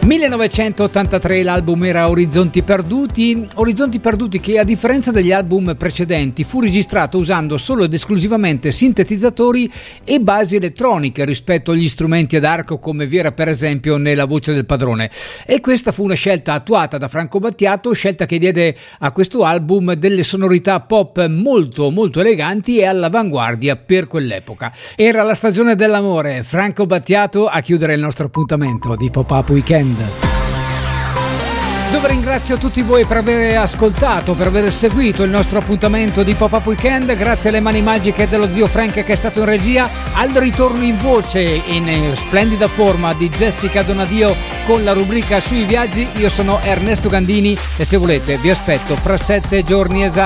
1983 l'album era Orizzonti Perduti che, a differenza degli album precedenti, fu registrato usando solo ed esclusivamente sintetizzatori e basi elettroniche rispetto agli strumenti ad arco come vi era per esempio nella Voce del Padrone, e questa fu una scelta attuata da Franco Battiato, scelta che diede a questo album delle sonorità pop molto molto eleganti e all'avanguardia per quell'epoca. Era la stagione dell'amore, Franco Battiato a chiudere il nostro appuntamento di Pop-Up Weekend, dove ringrazio tutti voi per aver ascoltato, per aver seguito il nostro appuntamento di Pop-Up Weekend. Grazie alle mani magiche dello zio Frank che è stato in regia, al ritorno in voce in splendida forma di Jessica Donadio con la rubrica sui viaggi. Io sono Ernesto Gandini e se volete vi aspetto fra 7 giorni esatti.